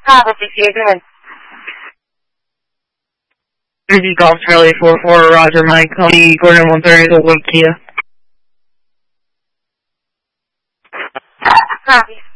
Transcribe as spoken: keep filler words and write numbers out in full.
Copy, G T A, go ahead. Jersey Golf Charlie four four, Roger Mike, Cody Gordon one thirty, Kia. Copy.